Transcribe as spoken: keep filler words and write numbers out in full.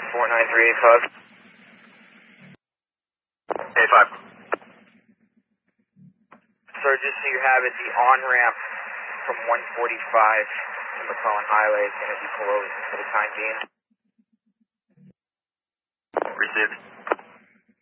four nine three eight five. eight five. Sir, just so you have it, the on-ramp from one forty-five to McClellan Highway is going to be closed for the time being. Received.